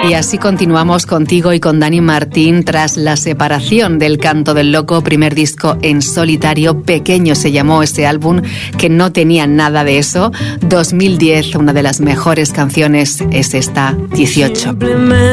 Y así continuamos contigo y con Dani Martín tras la separación del Canto del Loco, primer disco en solitario. Pequeño se llamó ese álbum, que no tenía nada de eso. 2010, una de las mejores canciones es esta, 18.